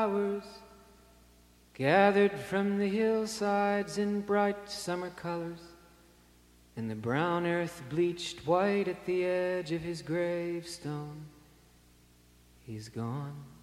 flowers gathered from the hillsides in bright summer colors, and the brown earth bleached white at the edge of his gravestone. He's gone.